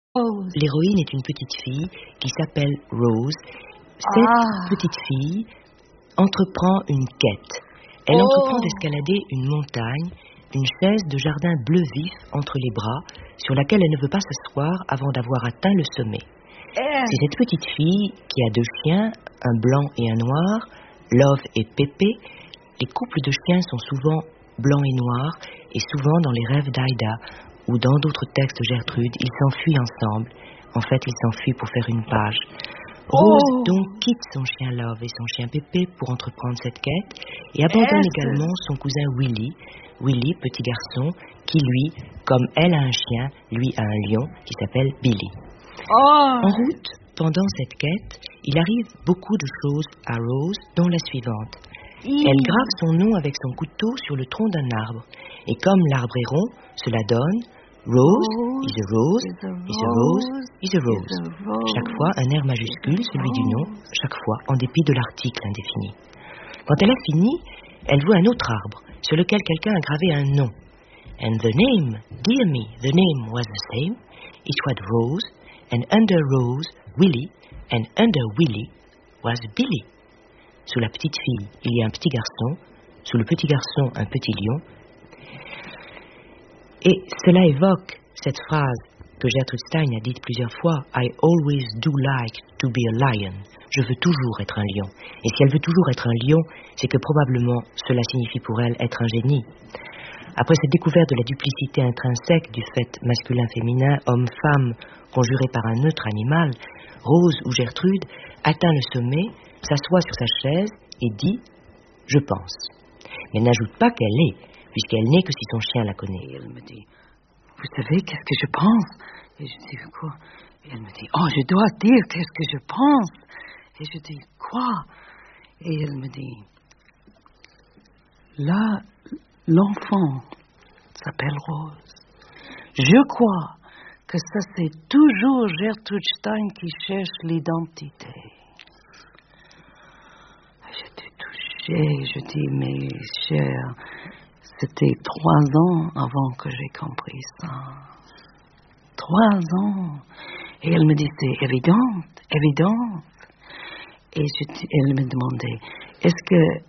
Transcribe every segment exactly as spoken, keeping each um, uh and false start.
Rose. L'héroïne est une petite fille qui s'appelle Rose. Cette Ah. petite fille entreprend une quête. Elle Oh. entreprend d'escalader une montagne, une chaise de jardin bleu vif entre les bras, sur laquelle elle ne veut pas s'asseoir avant d'avoir atteint le sommet. Eh. C'est cette petite fille qui a deux chiens, un blanc et un noir, Love et Pépé. Les couples de chiens sont souvent blancs et noirs, et souvent dans les rêves d'Aïda, ou dans d'autres textes de Gertrude, ils s'enfuient ensemble. En fait, ils s'enfuient pour faire une page. Rose Oh. donc quitte son chien Love et son chien Pépé pour entreprendre cette quête, et abandonne Est-ce... également son cousin Willy, Willy, petit garçon, qui lui, comme elle a un chien, lui a un lion qui s'appelle Billy. Oh. En route, pendant cette quête, il arrive beaucoup de choses à Rose, dont la suivante. Mmh. Elle grave son nom avec son couteau sur le tronc d'un arbre. Et comme l'arbre est rond, cela donne Rose, Rose is a rose, is a is a rose, is a rose. is a rose. Chaque fois un R majuscule, celui du nom, chaque fois en dépit de l'article indéfini. Quand elle a fini, elle voit un autre arbre sur lequel quelqu'un a gravé un nom. And the name, dear me, the name was the same. It was Rose, and under Rose, Willy, and under Willy was Billy. Sous la petite fille, il y a un petit garçon. Sous le petit garçon, un petit lion. Et cela évoque cette phrase que Gertrude Stein a dite plusieurs fois. I always do like to be a lion. Je veux toujours être un lion. Et si elle veut toujours être un lion, c'est que probablement cela signifie pour elle être un génie. Après cette découverte de la duplicité intrinsèque du fait masculin-féminin, homme-femme, conjuré par un neutre animal, Rose ou Gertrude atteint le sommet, s'assoit sur sa chaise et dit « Je pense ». Mais n'ajoute pas qu'elle est, puisqu'elle n'est que si son chien la connaît. Et elle me dit « Vous savez qu'est-ce que je pense ?» Et je dis « Quoi ?» Et elle me dit « Oh, je dois dire qu'est-ce que je pense ?» Et je dis « Quoi ?» Et elle me dit « Là, l'enfant s'appelle Rose. Je crois que ça c'est toujours Gertrude Stein qui cherche l'identité. » J'étais touchée, je dis « Mais chère, c'était trois ans avant que j'ai compris ça. Trois ans. » Et elle me dit « C'est évident, évident. » Et je, elle me demandait « Est-ce que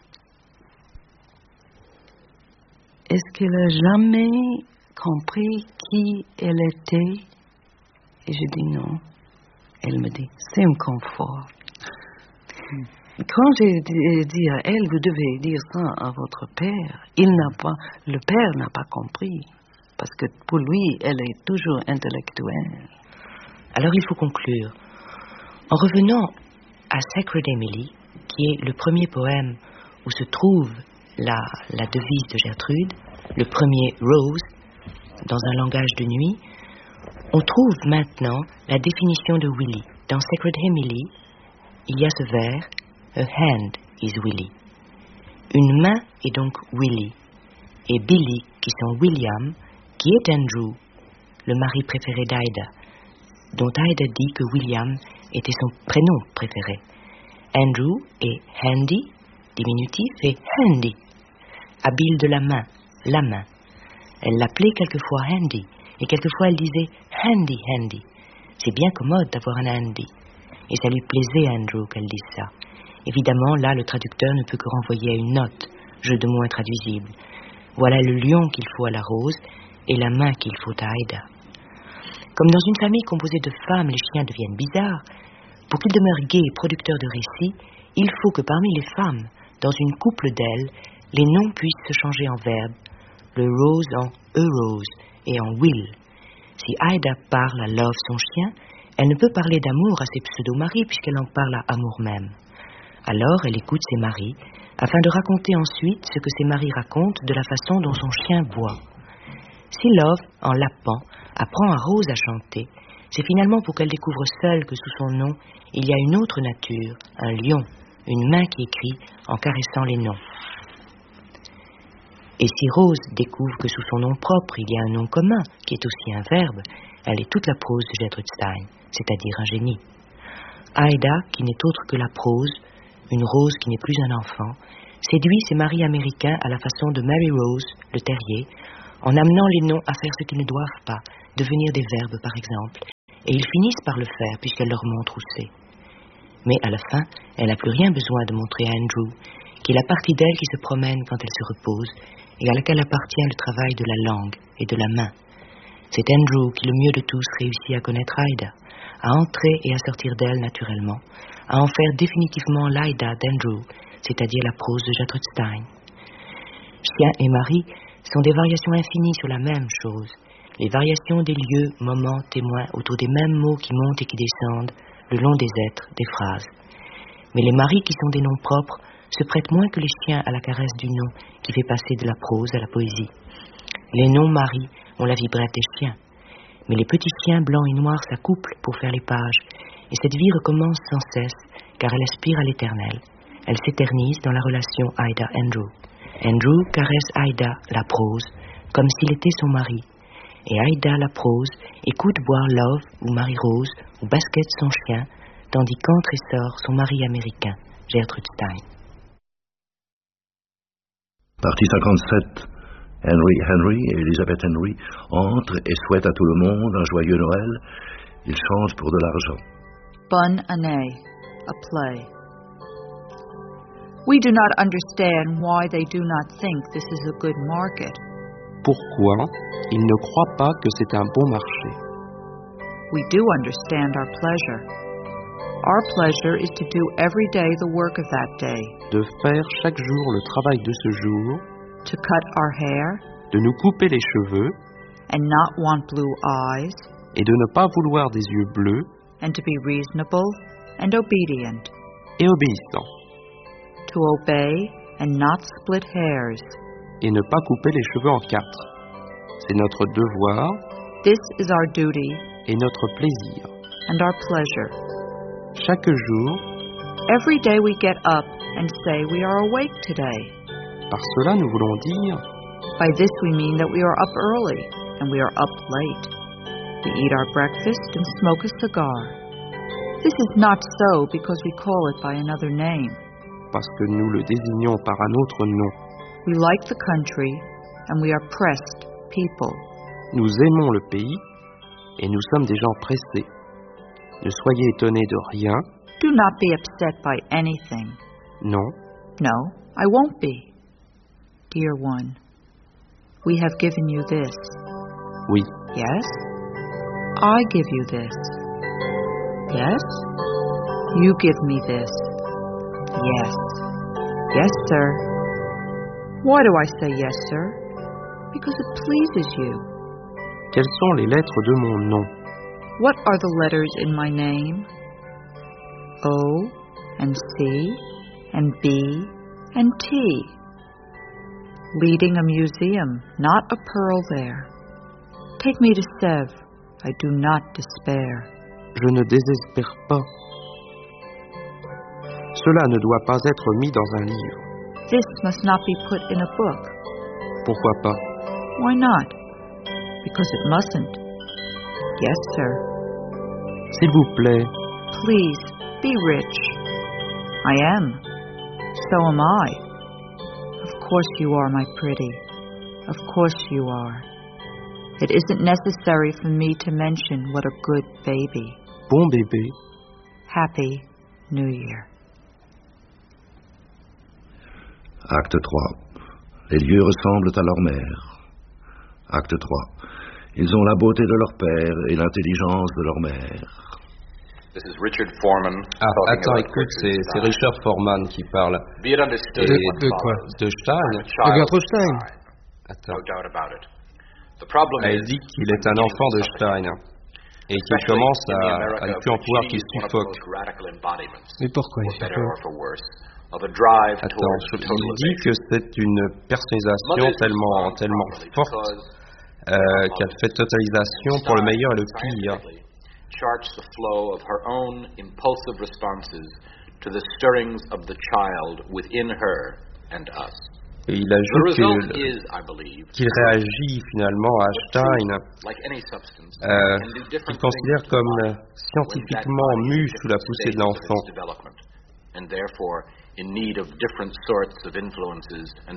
Est-ce qu'elle a jamais compris qui elle était? » Et je dis non. Elle me dit, c'est un confort. Mm. Quand j'ai dit à elle, vous devez dire ça à votre père, il n'a pas, le père n'a pas compris. Parce que pour lui, elle est toujours intellectuelle. Alors il faut conclure. En revenant à Sacred Emily, qui est le premier poème où se trouve La, la devise de Gertrude, le premier Rose, dans un langage de nuit, on trouve maintenant la définition de Willy. Dans Sacred Emily, il y a ce vers, a hand is Willy. Une main est donc Willy. Et Billy, qui sont William, qui est Andrew, le mari préféré d'Aïda, dont Aïda dit que William était son prénom préféré. Andrew est handy, diminutif, et handy, habile de la main, la main. Elle l'appelait quelquefois handy, et quelquefois elle disait handy, handy. C'est bien commode d'avoir un handy. Et ça lui plaisait à Andrew qu'elle dise ça. Évidemment, là, le traducteur ne peut que renvoyer à une note, jeu de mots intraduisible. Voilà le lion qu'il faut à la Rose, et la main qu'il faut à Aïda. Comme dans une famille composée de femmes, les chiens deviennent bizarres. Pour qu'ils demeurent gais et producteurs de récits, il faut que parmi les femmes, dans une couple d'elles, les noms puissent se changer en verbes, le Rose en a Rose et en Will. Si Aïda parle à Love, son chien, elle ne peut parler d'amour à ses pseudo-maris puisqu'elle en parle à amour même. Alors elle écoute ses maris, afin de raconter ensuite ce que ses maris racontent de la façon dont son chien boit. Si Love, en l'appant, apprend à Rose à chanter, c'est finalement pour qu'elle découvre seule que sous son nom, il y a une autre nature, un lion, une main qui écrit en caressant les noms. Et si Rose découvre que sous son nom propre, il y a un nom commun, qui est aussi un verbe, elle est toute la prose de Gertrude Stein, c'est-à-dire un génie. Aïda, qui n'est autre que la prose, une rose qui n'est plus un enfant, séduit ses maris américains à la façon de Mary Rose, le terrier, en amenant les noms à faire ce qu'ils ne doivent pas, devenir des verbes par exemple, et ils finissent par le faire puisqu'elle leur montre où c'est. Mais à la fin, elle n'a plus rien besoin de montrer à Andrew, qui est la partie d'elle qui se promène quand elle se repose et à laquelle appartient le travail de la langue et de la main. C'est Andrew qui, le mieux de tous, réussit à connaître Ida, à entrer et à sortir d'elle naturellement, à en faire définitivement l'Ida d'Andrew, c'est-à-dire la prose de Gertrude Stein. Chien et mari sont des variations infinies sur la même chose, les variations des lieux, moments, témoins autour des mêmes mots qui montent et qui descendent le long des êtres, des phrases. Mais les maris qui sont des noms propres se prêtent moins que les chiens à la caresse du nom qui fait passer de la prose à la poésie. Les noms maris ont la vie brève des chiens, mais les petits chiens blancs et noirs s'accouplent pour faire les pages, et cette vie recommence sans cesse, car elle aspire à l'éternel. Elle s'éternise dans la relation Ida-Andrew. Andrew caresse Ida, la prose, comme s'il était son mari, et Ida, la prose, écoute boire Love ou Marie-Rose ou Basket son chien, tandis qu'entre et sort son mari américain, Gertrude Stein. Partie cinquante-sept. Henry Henry et Elizabeth Henry entrent et souhaitent à tout le monde un joyeux Noël. Ils chantent pour de l'argent. Bonne année, a play. We do not understand why they do not think this is a good market. Pourquoi ils ne croient pas que c'est un bon marché? We do understand our pleasure. Our pleasure is to do every day the work of that day. De faire chaque jour le travail de ce jour. To cut our hair. De nous couper les cheveux. And not want blue eyes. Et de ne pas vouloir des yeux bleus. And to be reasonable and obedient. Et obéissant. To obey and not split hairs. Et ne pas couper les cheveux en quatre. C'est notre devoir. This is our duty. Et notre plaisir. And our pleasure. Chaque jour. Every day we get up and say we are awake today. Par cela, nous voulons dire. By this we mean that we are up early and we are up late. We eat our breakfast and smoke a cigar. This is not so because we call it by another name. Parce que nous le désignons par un autre nom. We like the country and we are pressed people. Nous aimons le pays et nous sommes des gens pressés. Ne soyez étonnés de rien. Do not be upset by anything. Non. No, I won't be. Dear one, we have given you this. Oui. Yes? I give you this. Yes? You give me this. Yes. Yes, sir. Why do I say yes, sir? Because it pleases you. Quelles sont les lettres de mon nom? What are the letters in my name? O and C and B and T. Leading a museum, not a pearl there. Take me to Sèvres, I do not despair. Je ne désespère pas. Cela ne doit pas être mis dans un livre. This must not be put in a book. Pourquoi pas? Why not? Because it mustn't. Yes, sir. S'il vous plaît. Please, be rich. I am. So am I. Of course you are, my pretty. Of course you are. It isn't necessary for me to mention what a good baby. Bon bébé. Happy New Year. Acte trois. Les lieux ressemblent à leur mère. Acte trois. Ils ont la beauté de leur père et l'intelligence de leur mère. This is Richard Foreman. Ah, attends, écoute, c'est, c'est Richard Foreman qui parle. Be it understood, de, de quoi? De Stein? De Gertrude Stein. Attends. No doubt about it. The problem Elle is, dit qu'il est un enfant de Stein et qu'il commence à, à ne plus en pouvoir qu'il suffoque. Mais pourquoi il suffoque? Attends, il dit que c'est une personnalisation tellement, tellement forte euh, qu'elle fait totalisation pour le meilleur et le pire. Charts the flow of her own impulsive responses to the stirrings of the child within her and us. Et il ajoute que, qu'il réagit finalement à Stein, euh, qu'il considère comme scientifiquement mu sous la poussée de l'enfant.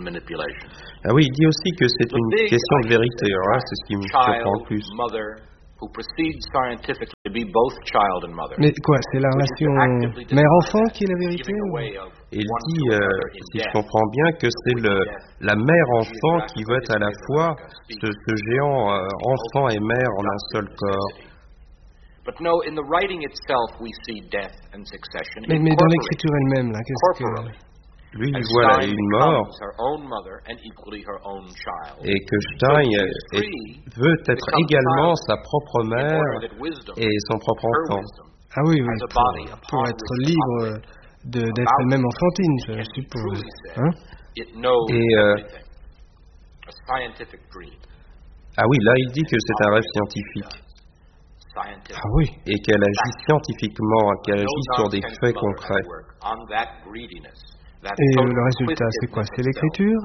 Ah oui, il dit aussi que c'est une question de vérité, hein, c'est ce qui me surprend le plus. who proceeds scientifically to be both child and mother. Mais quoi, c'est la relation mère-enfant qui est la vérité? Il dit, euh, si je comprends bien, que c'est le, la mère-enfant qui veut être à la fois ce, ce géant euh, enfant et mère en un seul corps. Mais, mais dans l'écriture elle-même, là, qu'est-ce que... Lui, il voit une mort, et que Stein est, veut être également sa propre mère et son propre enfant. Ah oui, oui, pour, pour être libre de, d'être elle-même enfantine, je suppose. Hein? Et, euh, ah oui, là, il dit que c'est un rêve scientifique. Ah oui. Et qu'elle agit scientifiquement, qu'elle agit sur des faits concrets. Et le résultat, c'est quoi? C'est l'écriture?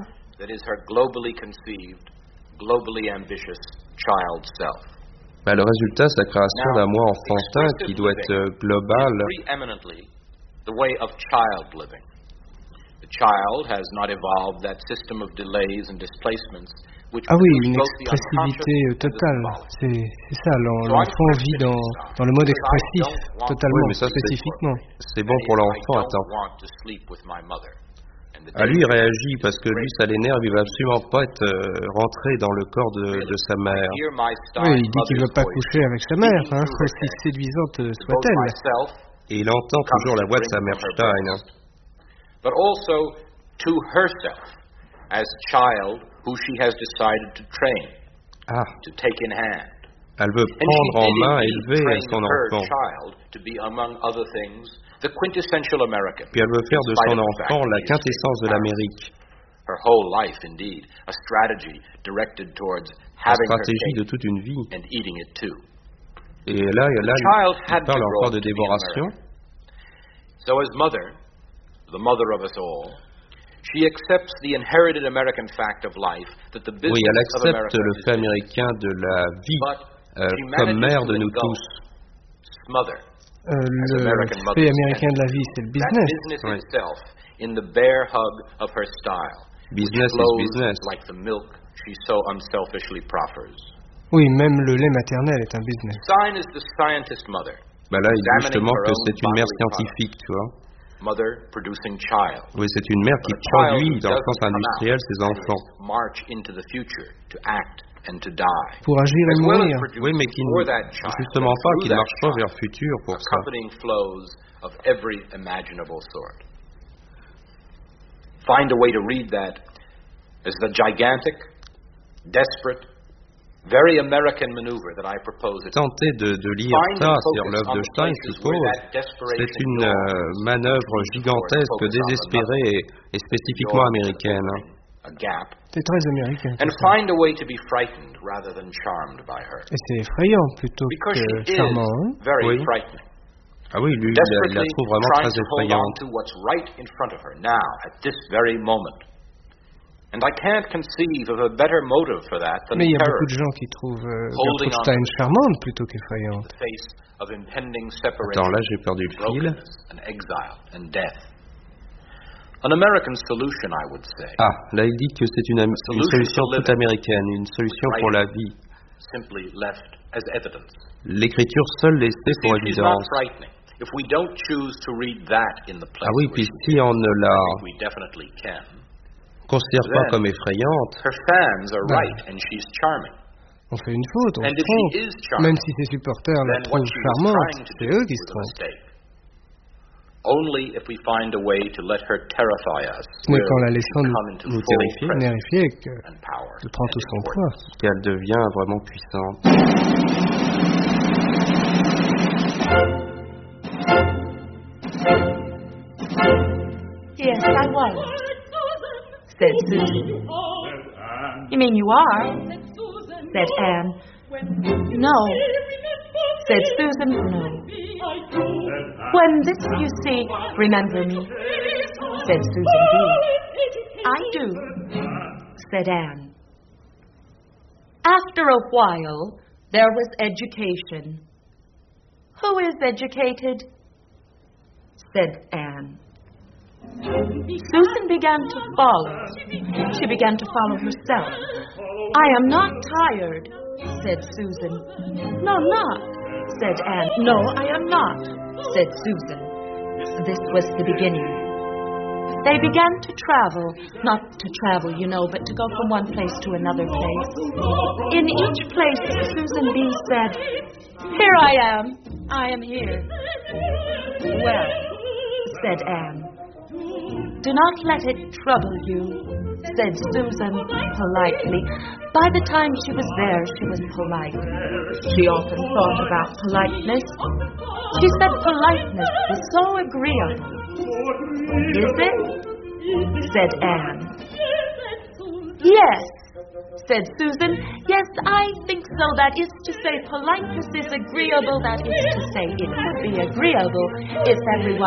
Bah, le résultat, c'est la création d'un moi enfantin qui doit être global. Ah oui, une expressivité totale. C'est, c'est ça, l'enfant vit dans, dans le mode expressif, totalement, oui, mais ça, spécifiquement. C'est, c'est bon pour l'enfant, attends. Ah, lui, il réagit parce que lui, ça l'énerve, il ne veut absolument pas être euh, rentré dans le corps de, de sa mère. Oui, il dit qu'il ne veut pas coucher avec sa mère, hein, aussi séduisante soit-elle. Et il entend toujours la voix de sa mère Stein. Hein. But also to herself as child who she has decided to train, ah. to take in hand. Elle veut prendre en main et élever son enfant. To be among other things, the quintessential American. Puis elle veut faire de son enfant la quintessence de l'Amérique. Her whole life, indeed, a strategy directed towards having her cake de toute une vie. And eating it too. Et là, là il parle encore de dévoration. So as mother, the mother of us all, she accepts the inherited American fact of life that the business oui, elle accepte of le fait américain de la vie euh, comme mère de nous tous. Smother, euh, le fait américain de la vie, c'est le business. business oui. itself in the bare hug of her style, business which flows is business. like the milk she so unselfishly proffers. Oui, même le lait maternel est un business. Stein is the scientist mother. Bah là, il dit justement que c'est une mère scientifique, tu vois. Mother producing child. Oui, c'est une mère qui produit, dans le sens industriel, ses enfants. March into the future to act and to die. Pour agir et mourir. Oui, mais qui justement pas, qui ne marche pas vers le futur pour ça. Accompanying flows of every imaginable sort. Find a way to read that as the gigantic, desperate, very American maneuver that I propose. Tenter de, de lire ça sur l'œuvre de Stein, je suppose, c'est une euh, manœuvre gigantesque, désespérée et, et spécifiquement américaine. C'est très américain. And find a way to be frightened rather than charmed by her. Et c'est effrayant plutôt que charmant. Hein? Very oui. frightening. Ah oui, lui, il la, la trouve vraiment très effrayante. To what's right in front of her now, at this very moment. And I can't conceive of a better motive for that than Mais il y a terror. beaucoup de gens qui trouvent euh, Stein charmante plutôt qu'effrayante. Attends, là j'ai perdu le fil. And exile and death. An American solution, I would say. Ah, là il dit que c'est une, une solution toute américaine, une solution pour la vie. Simply left as evidence. L'écriture seule laissée pour évidence. If we don't choose to read that in the place, ah oui, puis si on ne la we definitely can. considère pas comme effrayante, her fans are right and she's charming. On fait une faute, on se trompe. Même si ses supporters la trouvent charmante, c'est eux qui se trompent. Only if we find a way to let her terrify us. Mais qu'en la laissant nous, nous terrifier, terrifier qu'elle prend tout son poids. Qu'elle devient vraiment puissante. Yes, I was, said Susan. You mean you are? Said Anne. No, said Susan. No. When this you see, remember me, said Susan B. I do, said Anne. After a while, there was education. Who is educated? Said Anne. Susan began to follow. She began to follow herself. I am not tired, said Susan. No, I'm not, said Anne. No, I am not, said Susan. This was the beginning. They began to travel, not to travel, you know, but to go from one place to another place. In each place, Susan B. said, "Here I am. I am here." "Well," said Anne. "Do not let it trouble you," said Susan politely. By the time she was there, she was polite. She often thought about politeness. She said politeness was so agreeable. "Is it?" said Anne. "Yes," said Susan. "Yes, I think so. That is to say, politeness is agreeable. That is to say, it could be agreeable if everyone